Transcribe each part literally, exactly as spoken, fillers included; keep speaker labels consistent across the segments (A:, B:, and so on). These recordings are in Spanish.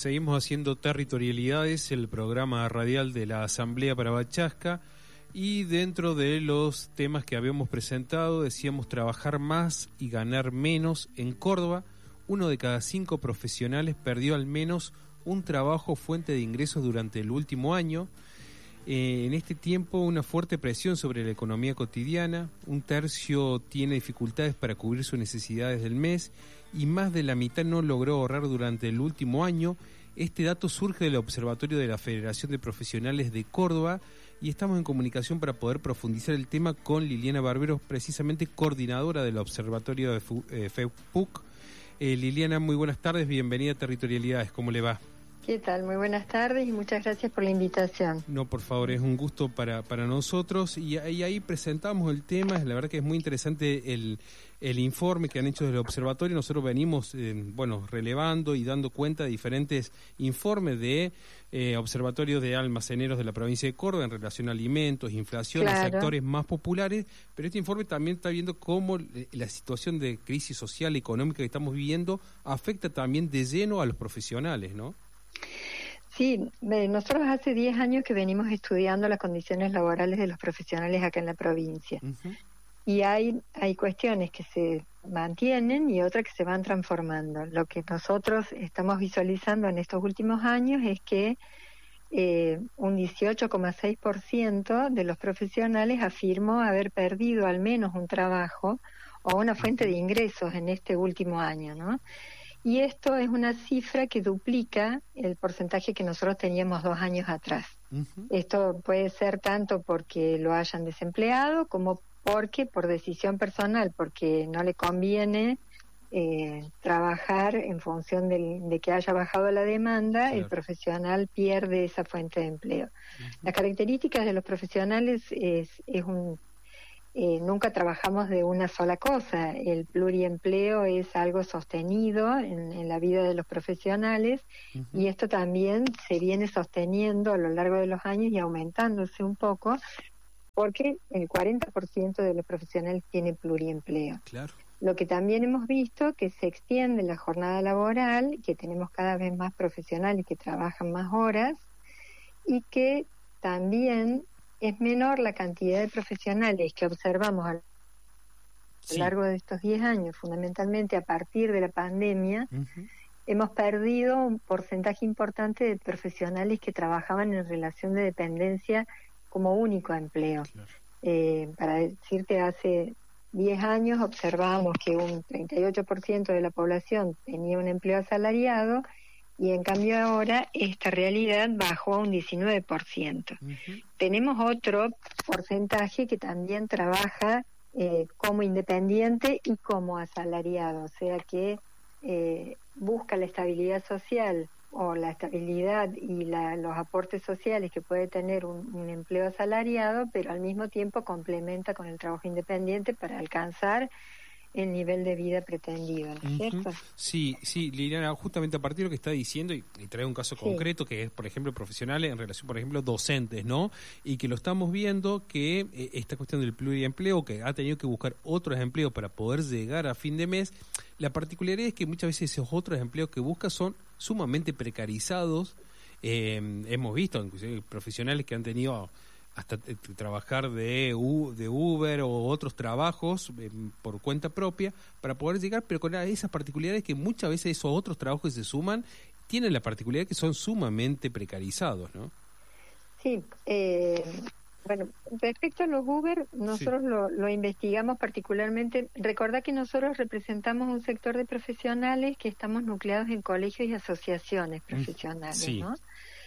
A: seguimos haciendo Territorialidades, el programa radial de la Asamblea para Bachasca, y dentro de los temas que habíamos presentado decíamos trabajar más y ganar menos. En Córdoba, uno de cada cinco profesionales perdió al menos un trabajo fuente de ingresos durante el último año. Eh, en este tiempo, una fuerte presión sobre la economía cotidiana, un tercio tiene dificultades para cubrir sus necesidades del mes y más de la mitad no logró ahorrar durante el último año. Este dato surge del Observatorio de la Federación de Profesionales de Córdoba y estamos en comunicación para poder profundizar el tema con Liliana Barbero, precisamente coordinadora del Observatorio de eh, FEUPUC. Eh, Liliana, muy buenas tardes, bienvenida a Territorialidades, ¿cómo le va?
B: ¿Qué tal? Muy buenas tardes y muchas gracias por la invitación.
A: No, por favor, es un gusto para, para nosotros y, y ahí presentamos el tema. La verdad que es muy interesante el, el informe que han hecho del observatorio. Nosotros venimos, eh, bueno, relevando y dando cuenta de diferentes informes de eh, observatorios de almaceneros de la provincia de Córdoba en relación a alimentos, inflación,
B: claro,
A: sectores más populares, pero este informe también está viendo cómo la situación de crisis social y económica que estamos viviendo afecta también de lleno a los profesionales, ¿no?
B: Sí, nosotros hace diez años que venimos estudiando las condiciones laborales de los profesionales acá en la provincia. Uh-huh. Y hay, hay cuestiones que se mantienen y otras que se van transformando. Lo que nosotros estamos visualizando en estos últimos años es que eh, un dieciocho coma seis por ciento de los profesionales afirmó haber perdido al menos un trabajo o una fuente de ingresos en este último año, ¿no? Y esto es una cifra que duplica el porcentaje que nosotros teníamos dos años atrás. Uh-huh. Esto puede ser tanto porque lo hayan desempleado como porque por decisión personal, porque no le conviene eh, trabajar en función de, de que haya bajado la demanda, claro. El profesional pierde esa fuente de empleo. Uh-huh. Las características de los profesionales es, es un... Eh, nunca trabajamos de una sola cosa. El pluriempleo es algo sostenido en, en la vida de los profesionales. Uh-huh. Y esto también se viene sosteniendo a lo largo de los años y aumentándose un poco porque el cuarenta por ciento de los profesionales tiene pluriempleo.
A: Claro.
B: Lo que también hemos visto que se extiende la jornada laboral, que tenemos cada vez más profesionales que trabajan más horas y que también es menor la cantidad de profesionales que observamos a lo sí. largo de estos diez años, fundamentalmente a partir de la pandemia. Uh-huh. Hemos perdido un porcentaje importante de profesionales que trabajaban en relación de dependencia como único empleo. Claro. Eh, para decirte, hace diez años observábamos que un treinta y ocho por ciento de la población tenía un empleo asalariado, y en cambio ahora esta realidad bajó a un diecinueve por ciento. Uh-huh. Tenemos otro porcentaje que también trabaja eh, como independiente y como asalariado, o sea que eh, busca la estabilidad social o la estabilidad y la, los aportes sociales que puede tener un, un empleo asalariado, pero al mismo tiempo complementa con el trabajo independiente para alcanzar el nivel de vida pretendido, ¿no es cierto?
A: Uh-huh. Sí, sí, Liliana, justamente a partir de lo que está diciendo, y, y trae un caso sí. concreto, que es, por ejemplo, profesionales en relación, por ejemplo, docentes, ¿no? Y que lo estamos viendo que eh, esta cuestión del pluriempleo, que ha tenido que buscar otros empleos para poder llegar a fin de mes, la particularidad es que muchas veces esos otros empleos que busca son sumamente precarizados. Eh, hemos visto, inclusive, profesionales que han tenido hasta eh, trabajar de, U, de Uber o otros trabajos eh, por cuenta propia para poder llegar, pero con esas particularidades que muchas veces esos otros trabajos que se suman tienen la particularidad que son sumamente precarizados, ¿no?
B: Sí, eh, bueno, respecto a los Uber, nosotros sí. lo, lo investigamos particularmente. Recordá que nosotros representamos un sector de profesionales que estamos nucleados en colegios y asociaciones profesionales, sí. ¿no?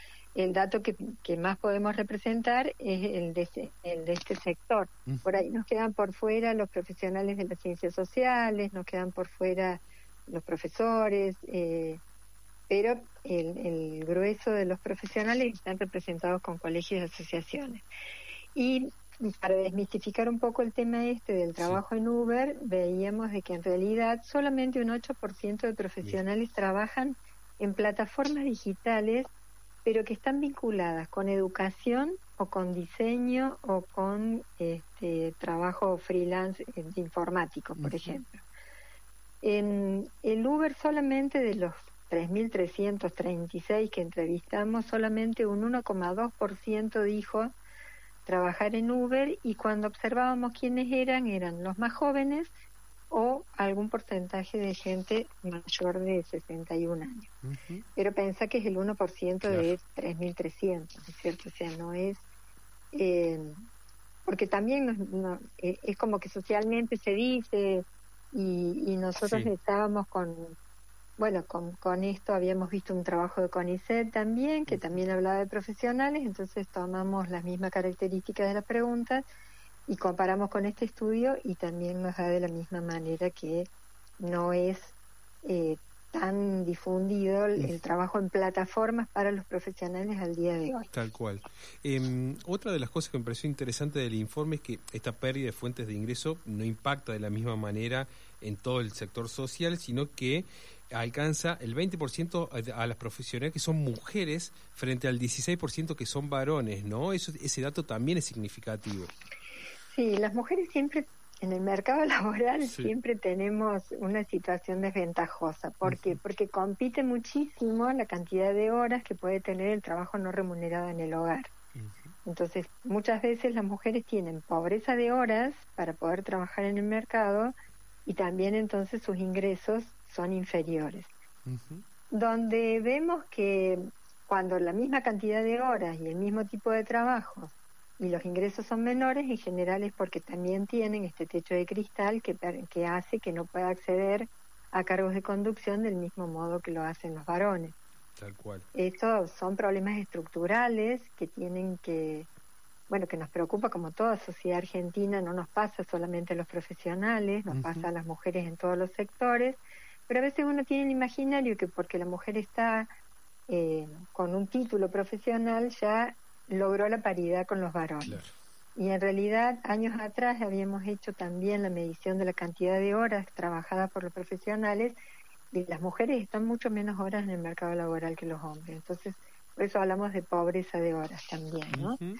B: El dato que, que más podemos representar es el de, este, el de este sector. Mm. Por ahí nos quedan por fuera los profesionales de las ciencias sociales, nos quedan por fuera los profesores, eh, pero el, el grueso de los profesionales están representados con colegios y asociaciones. Y para desmistificar un poco el tema este del trabajo sí. en Uber, veíamos de que en realidad solamente un ocho por ciento de profesionales sí. trabajan en plataformas digitales, pero que están vinculadas con educación o con diseño o con este trabajo freelance informático, por uh-huh. ejemplo. En el Uber solamente de los tres mil trescientos treinta y seis que entrevistamos, solamente un uno coma dos por ciento dijo trabajar en Uber, y cuando observábamos quiénes eran, eran los más jóvenes o algún porcentaje de gente mayor de sesenta y un años. Uh-huh. Pero pensá que es el uno por ciento claro. de tres mil trescientos, ¿no es cierto? O sea, no es... Eh, porque también no, no, eh, es como que socialmente se dice, y, y nosotros sí. estábamos con... Bueno, con, con esto habíamos visto un trabajo de CONICET también, que también hablaba de profesionales, entonces tomamos las mismas características de las preguntas y comparamos con este estudio, y también nos da de la misma manera que no es eh, tan difundido el, el trabajo en plataformas para los profesionales al día de hoy.
A: Tal cual. Eh, otra de las cosas que me pareció interesante del informe es que esta pérdida de fuentes de ingreso no impacta de la misma manera en todo el sector social, sino que alcanza el veinte por ciento a las profesionales que son mujeres frente al dieciséis por ciento que son varones, ¿no? Eso, ese dato también es significativo.
B: Sí, las mujeres siempre, en el mercado laboral, sí. siempre tenemos una situación desventajosa. ¿Por qué? Uh-huh. Porque compite muchísimo la cantidad de horas que puede tener el trabajo no remunerado en el hogar. Uh-huh. Entonces, muchas veces las mujeres tienen pobreza de horas para poder trabajar en el mercado, y también entonces sus ingresos son inferiores. Uh-huh. Donde vemos que cuando la misma cantidad de horas y el mismo tipo de trabajo y los ingresos son menores, en general es porque también tienen este techo de cristal que, que hace que no pueda acceder a cargos de conducción del mismo modo que lo hacen los varones.
A: Tal cual.
B: Estos son problemas estructurales que tienen que, bueno, que nos preocupa como toda sociedad argentina. No nos pasa solamente a los profesionales, nos uh-huh. pasa a las mujeres en todos los sectores, pero a veces uno tiene el imaginario que porque la mujer está eh, con un título profesional ya logró la paridad con los varones. Claro. Y en realidad, años atrás habíamos hecho también la medición de la cantidad de horas trabajadas por los profesionales, y las mujeres están mucho menos horas en el mercado laboral que los hombres. Entonces, por eso hablamos de pobreza de horas también, ¿no? Uh-huh.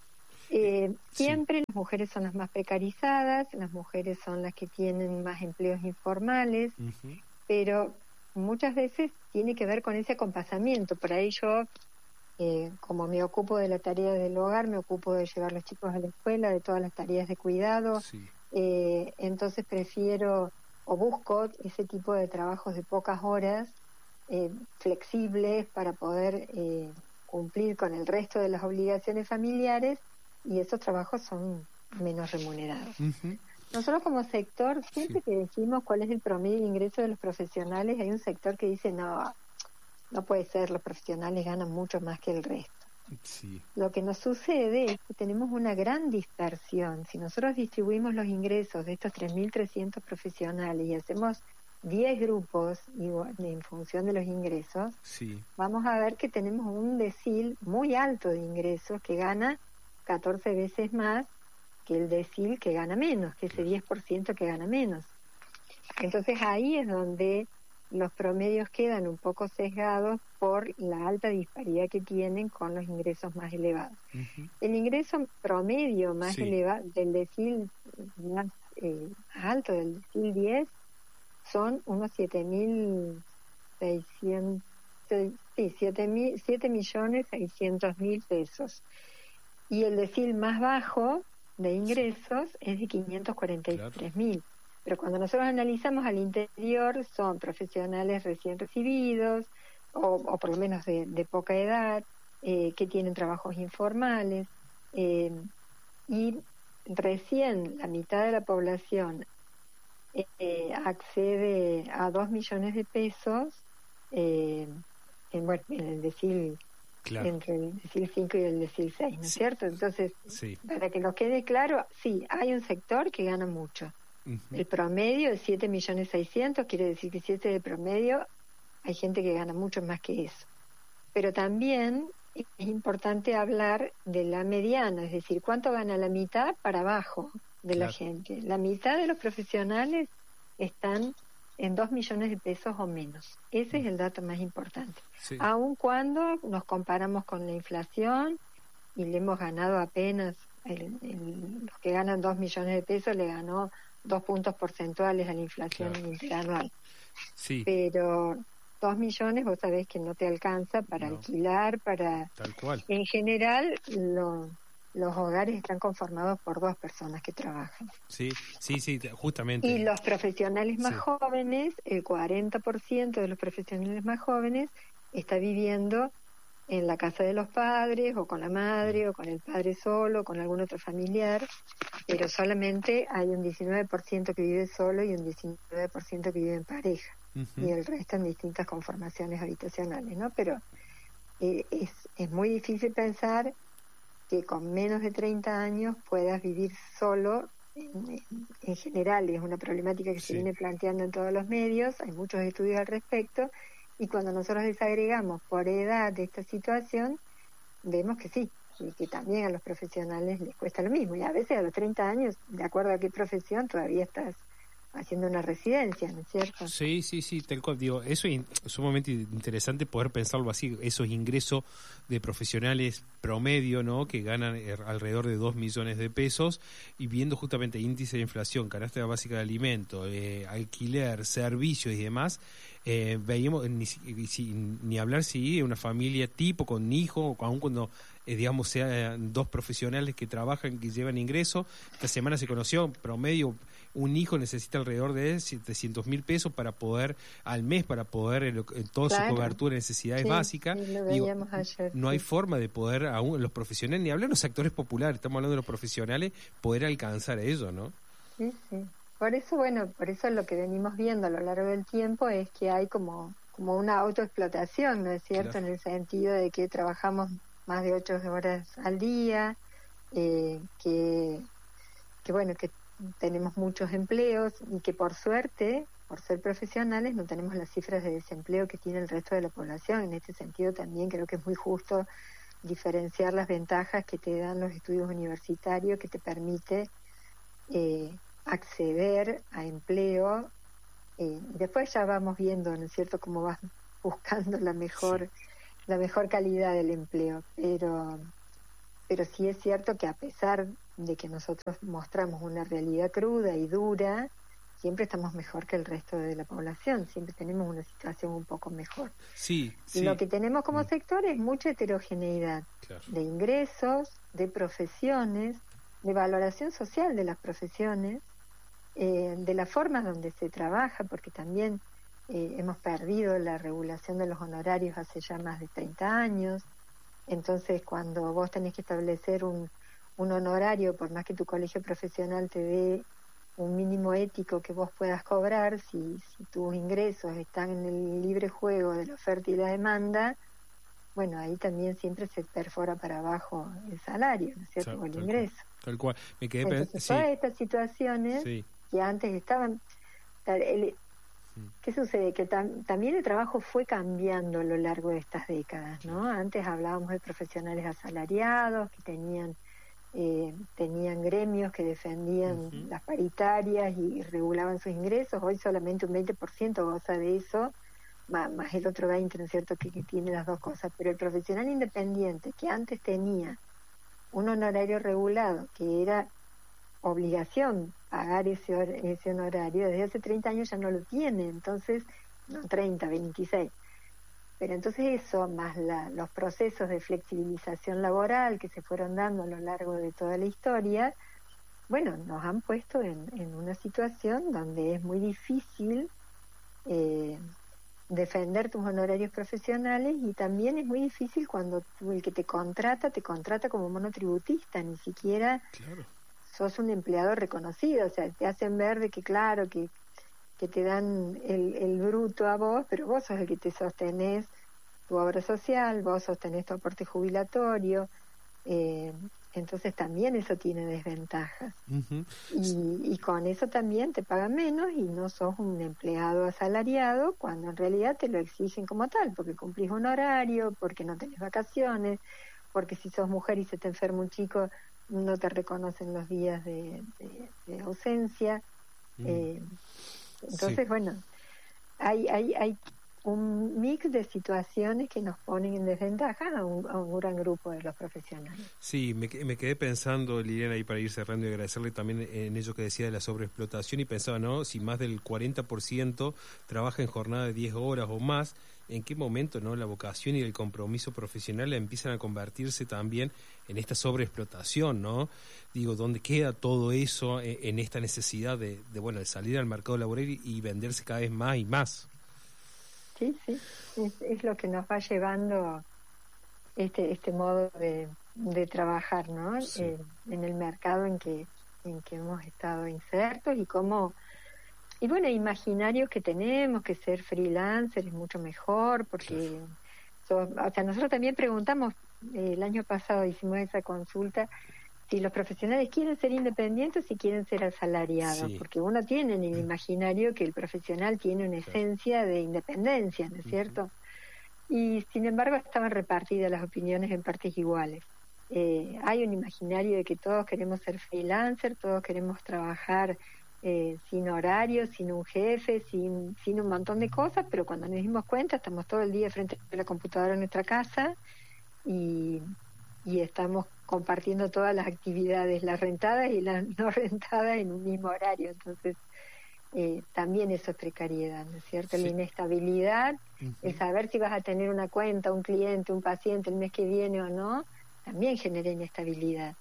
B: Eh, siempre sí. Las mujeres son las más precarizadas, las mujeres son las que tienen más empleos informales, uh-huh. pero muchas veces tiene que ver con ese acompasamiento. Por ahí yo, eh, como me ocupo de la tarea del hogar, me ocupo de llevar a los chicos a la escuela, de todas las tareas de cuidado, sí. eh, entonces prefiero o busco ese tipo de trabajos de pocas horas, eh, flexibles, para poder eh, cumplir con el resto de las obligaciones familiares, y esos trabajos son menos remunerados. Uh-huh. Nosotros como sector, siempre sí. que decimos cuál es el promedio de ingreso de los profesionales, hay un sector que dice, no, no puede ser, los profesionales ganan mucho más que el resto. Sí. Lo que nos sucede es que tenemos una gran dispersión. Si nosotros distribuimos los ingresos de estos tres mil trescientos profesionales y hacemos diez grupos en función de los ingresos, sí. vamos a ver que tenemos un decil muy alto de ingresos que gana catorce veces más que el decil que gana menos, que ese diez por ciento que gana menos. Entonces ahí es donde los promedios quedan un poco sesgados por la alta disparidad que tienen con los ingresos más elevados. Uh-huh. El ingreso promedio más sí. elevado del decil más eh, alto, del decil diez, son unos siete mil seiscientos, sí, siete millones seiscientos mil pesos. Y el decil más bajo de ingresos sí. es de quinientos cuarenta y tres mil. Claro. Pero cuando nosotros analizamos al interior, son profesionales recién recibidos, o, o por lo menos de, de poca edad, eh, que tienen trabajos informales, eh, y recién la mitad de la población eh, accede a dos millones de pesos, eh, en, bueno, en el decil, claro. entre el decil cinco y el decil seis, ¿no es sí. cierto? Entonces, sí. para que nos quede claro, sí, hay un sector que gana mucho. Uh-huh. El promedio es siete millones seiscientos, quiere decir que si ese es el promedio, hay gente que gana mucho más que eso. Pero también es importante hablar de la mediana, es decir, cuánto gana la mitad para abajo de claro. la gente. La mitad de los profesionales están en dos millones de pesos o menos. Ese uh-huh. es el dato más importante. Sí. Aun cuando nos comparamos con la inflación y le hemos ganado apenas, el, el, los que ganan dos millones de pesos le ganó dos puntos porcentuales a la inflación claro. interanual. Sí. Pero dos millones vos sabés que no te alcanza para no. alquilar, para...
A: Tal cual.
B: En general, lo, los hogares están conformados por dos personas que trabajan.
A: Sí, sí, sí, justamente.
B: Y los profesionales más
A: sí.
B: jóvenes, el cuarenta por ciento de los profesionales más jóvenes está viviendo en la casa de los padres, o con la madre, o con el padre solo, o con algún otro familiar, pero solamente hay un diecinueve por ciento que vive solo y un diecinueve por ciento que vive en pareja, uh-huh. y el resto en distintas conformaciones habitacionales, ¿no? Pero eh, es, es muy difícil pensar que con menos de treinta años puedas vivir solo. En, en, en general es una problemática que sí. se viene planteando en todos los medios, hay muchos estudios al respecto, y cuando nosotros desagregamos por edad de esta situación, vemos que sí, y que también a los profesionales les cuesta lo mismo, y a veces a los treinta años, de acuerdo a qué profesión, todavía estás haciendo una residencia, ¿no es cierto?
A: Sí, sí, sí, tal cual. Digo, eso es sumamente interesante poder pensarlo así, esos ingresos de profesionales promedio, ¿no?, que ganan alrededor de dos millones de pesos, y viendo justamente índice de inflación, canasta básica de alimentos, eh, alquiler, servicios y demás, eh, veíamos, ni, ni, ni hablar si una familia tipo con hijo, aun cuando eh, digamos sean dos profesionales que trabajan, que llevan ingresos. Esta semana se conoció promedio un hijo necesita alrededor de setecientos mil pesos para poder, al mes, para poder, en toda claro. su cobertura de necesidades
B: sí,
A: básicas.
B: Sí, lo
A: Digo,
B: ayer,
A: no
B: sí.
A: hay forma de poder, aún los profesionales, ni hablar de los sectores populares, estamos hablando de los profesionales, poder alcanzar eso, ¿no?
B: Sí, sí. Por eso, bueno, por eso lo que venimos viendo a lo largo del tiempo es que hay como, como una autoexplotación, ¿no es cierto? Claro. En el sentido de que trabajamos más de ocho horas al día, eh, que, que bueno, que tenemos muchos empleos y que por suerte, por ser profesionales, no tenemos las cifras de desempleo que tiene el resto de la población. En este sentido también creo que es muy justo diferenciar las ventajas que te dan los estudios universitarios, que te permite eh, acceder a empleo. Eh, después ya vamos viendo, ¿no es cierto?, cómo vas buscando la mejor, sí. la mejor calidad del empleo. Pero, pero sí es cierto que a pesar de que nosotros mostramos una realidad cruda y dura, siempre estamos mejor que el resto de la población, siempre tenemos una situación un poco mejor.
A: Sí, sí.
B: Lo que tenemos como sector es mucha heterogeneidad, claro. de ingresos, de profesiones, de valoración social de las profesiones, eh, de las formas donde se trabaja, porque también eh, hemos perdido la regulación de los honorarios hace ya más de treinta años, entonces cuando vos tenés que establecer un un honorario, por más que tu colegio profesional te dé un mínimo ético que vos puedas cobrar, si, si tus ingresos están en el libre juego de la oferta y la demanda, bueno, ahí también siempre se perfora para abajo el salario, ¿no es cierto?, o el ingreso.
A: Tal cual. Me quedé
B: Entonces,
A: sí.
B: todas estas situaciones sí. que antes estaban... El, ¿Qué sucede? Que tam, también el trabajo fue cambiando a lo largo de estas décadas, ¿no? Antes hablábamos de profesionales asalariados que tenían Eh, tenían gremios que defendían uh-huh. las paritarias y, y regulaban sus ingresos. Hoy solamente un veinte por ciento goza de eso, más, más el otro veinte por ciento, ¿no es cierto?, que, que tiene las dos cosas. Pero el profesional independiente, que antes tenía un honorario regulado, que era obligación pagar ese, ese honorario, desde hace treinta años ya no lo tiene. Entonces, no treinta, veintiséis. Pero entonces eso, más la, los procesos de flexibilización laboral que se fueron dando a lo largo de toda la historia, bueno, nos han puesto en, en una situación donde es muy difícil eh, defender tus honorarios profesionales, y también es muy difícil cuando tú, el que te contrata, te contrata como monotributista, ni siquiera claro. sos un empleado reconocido, o sea, te hacen ver de que claro, que que te dan el, el bruto a vos, pero vos sos el que te sostenés tu obra social, vos sostenés tu aporte jubilatorio, eh, entonces también eso tiene desventajas. Uh-huh. Y, y con eso también te pagan menos y no sos un empleado asalariado, cuando en realidad te lo exigen como tal, porque cumplís un horario, porque no tenés vacaciones, porque si sos mujer y se te enferma un chico, no te reconocen los días de, de, de ausencia. Uh-huh. eh, Entonces, sí. bueno, hay, hay, hay un mix de situaciones que nos ponen en desventaja a un, a un gran grupo de los profesionales.
A: Sí, me, me quedé pensando, Liliana, ahí para ir cerrando y agradecerle también en ello que decía de la sobreexplotación, y pensaba, ¿no?, si más del cuarenta por ciento trabaja en jornada de diez horas o más, en qué momento, ¿no?, la vocación y el compromiso profesional empiezan a convertirse también en esta sobreexplotación, ¿no? Digo, ¿dónde queda todo eso en, en esta necesidad de, de, bueno, de salir al mercado laboral y, y venderse cada vez más y más?
B: Sí, sí, es, es lo que nos va llevando este este modo de, de trabajar, ¿no?
A: Sí.
B: Eh, en el mercado en que en que hemos estado insertos y cómo y bueno, imaginarios que tenemos, que ser freelancer es mucho mejor porque claro. so, o sea, nosotros también preguntamos, eh, el año pasado hicimos esa consulta, si los profesionales quieren ser independientes y quieren ser asalariados, sí. porque uno tiene en el imaginario que el profesional tiene una esencia de independencia, ¿no es cierto? Uh-huh. Y sin embargo estaban repartidas las opiniones en partes iguales. Eh, hay un imaginario de que todos queremos ser freelancer, todos queremos trabajar eh, sin horario, sin un jefe, sin, sin un montón de cosas, pero cuando nos dimos cuenta estamos todo el día frente a la computadora en nuestra casa y, y estamos compartiendo todas las actividades, las rentadas y las no rentadas en un mismo horario. Entonces, eh, también eso es precariedad, ¿no es cierto? Sí. La inestabilidad, uh-huh. el saber si vas a tener una cuenta, un cliente, un paciente el mes que viene o no, también genera inestabilidad.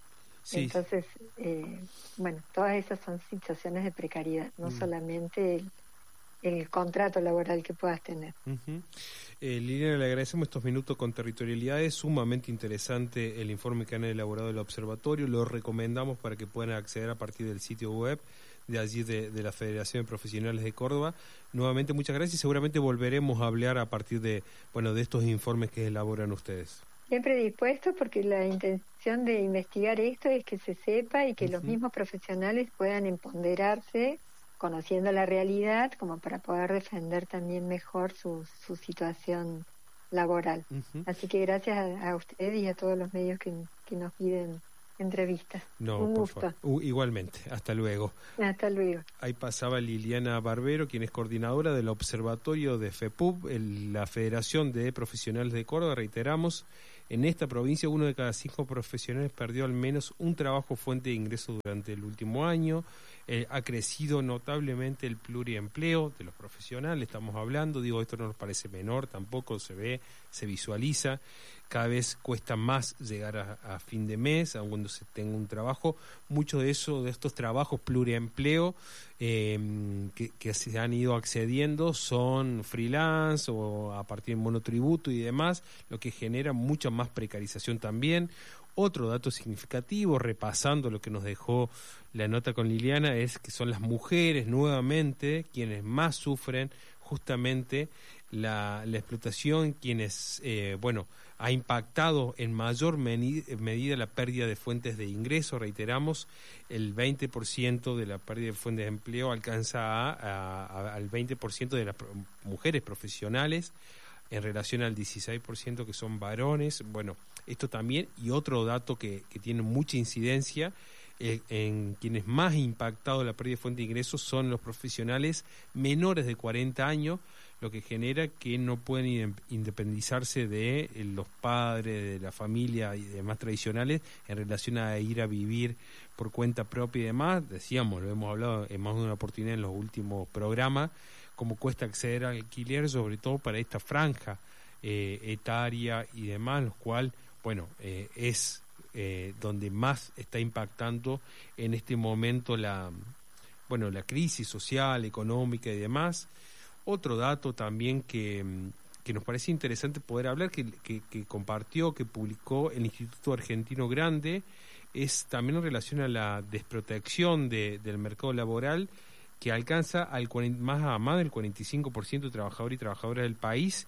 B: Sí. Entonces, eh, bueno, todas esas son situaciones de precariedad, no uh-huh. solamente el, el contrato laboral que puedas tener.
A: Uh-huh. Eh, Liliana, le agradecemos estos minutos con territorialidad. Es sumamente interesante el informe que han elaborado el observatorio. Lo recomendamos para que puedan acceder a partir del sitio web de allí de, de la Federación de Profesionales de Córdoba. Nuevamente muchas gracias y seguramente volveremos a hablar a partir de, bueno, de estos informes que elaboran ustedes.
B: Siempre dispuesto, porque la intención de investigar esto es que se sepa y que uh-huh. los mismos profesionales puedan empoderarse conociendo la realidad, como para poder defender también mejor su, su situación laboral. Uh-huh. Así que gracias a, a ustedes y a todos los medios que, que nos piden entrevistas.
A: No,
B: un
A: por
B: gusto.
A: favor. Uh, igualmente, hasta luego.
B: Hasta luego.
A: Ahí pasaba Liliana Barbero, quien es coordinadora del observatorio de FEPUB, el, la Federación de Profesionales de Córdoba. Reiteramos, en esta provincia uno de cada cinco profesionales perdió al menos un trabajo fuente de ingreso durante el último año. Eh, ha crecido notablemente el pluriempleo de los profesionales, estamos hablando, digo, esto no nos parece menor, tampoco se ve, se visualiza. Cada vez cuesta más llegar a, a fin de mes, aun cuando se tenga un trabajo. Muchos de eso, de estos trabajos pluriempleo eh, que, que se han ido accediendo son freelance o a partir de monotributo y demás, lo que genera mucha más precarización también. Otro dato significativo, repasando lo que nos dejó la nota con Liliana, es que son las mujeres nuevamente quienes más sufren justamente la, la explotación, quienes, eh, bueno, ha impactado en mayor meni- medida la pérdida de fuentes de ingreso. Reiteramos, el veinte por ciento de la pérdida de fuentes de empleo alcanza a, a, a, al veinte por ciento de las pro- mujeres profesionales en relación al dieciséis por ciento que son varones. Bueno, esto también, y otro dato que, que tiene mucha incidencia, eh, en quienes más ha impactado la pérdida de fuente de ingresos son los profesionales menores de cuarenta años, lo que genera que no pueden independizarse de los padres, de la familia y demás tradicionales en relación a ir a vivir por cuenta propia y demás. Decíamos, lo hemos hablado en más de una oportunidad en los últimos programas, cómo cuesta acceder al alquiler, sobre todo para esta franja eh, etaria y demás, lo cual, bueno, eh, es eh, donde más está impactando en este momento la, bueno, la crisis social, económica y demás. Otro dato también que, que nos parece interesante poder hablar, que, que, que compartió, que publicó el Instituto Argentino Grande, es también en relación a la desprotección de, del mercado laboral, que alcanza al cuarenta, más a más del cuarenta y cinco por ciento de trabajadores y trabajadoras del país.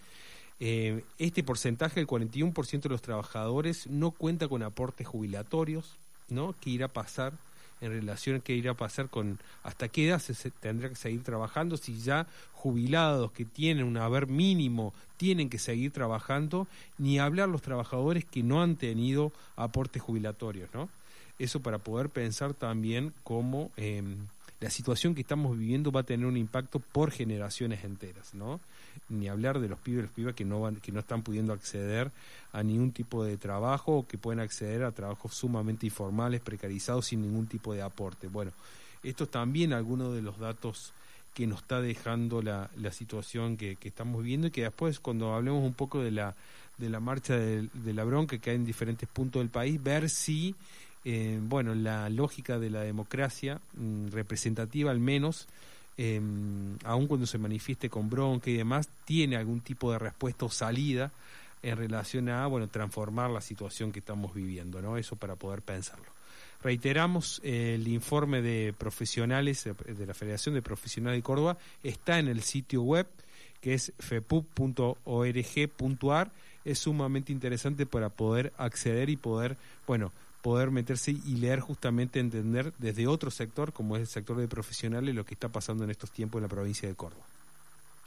A: Eh, este porcentaje, el cuarenta y uno por ciento de los trabajadores, no cuenta con aportes jubilatorios, ¿no? ¿Qué irá a pasar en relación a qué irá a pasar con hasta qué edad se, se tendrá que seguir trabajando, si ya jubilados que tienen un haber mínimo tienen que seguir trabajando, ni hablar los trabajadores que no han tenido aportes jubilatorios, ¿no? Eso para poder pensar también cómo eh, la situación que estamos viviendo va a tener un impacto por generaciones enteras, ¿no? Ni hablar de los pibes y las pibas que no van, que no están pudiendo acceder a ningún tipo de trabajo, o que pueden acceder a trabajos sumamente informales, precarizados, sin ningún tipo de aporte. Bueno, estos también algunos de los datos que nos está dejando la, la situación que, que estamos viviendo, y que después, cuando hablemos un poco de la de la marcha de, de la bronca que hay en diferentes puntos del país, ver si eh, bueno, la lógica de la democracia mmm, representativa al menos, eh, aun cuando se manifieste con bronca y demás, tiene algún tipo de respuesta o salida en relación a, bueno, transformar la situación que estamos viviendo, ¿no? Eso para poder pensarlo. Reiteramos, eh, el informe de profesionales de la Federación de Profesionales de Córdoba está en el sitio web, que es fepup punto org punto ar. Es sumamente interesante para poder acceder y poder, bueno, poder meterse y leer, justamente, entender desde otro sector, como es el sector de profesionales, lo que está pasando en estos tiempos en la provincia de Córdoba.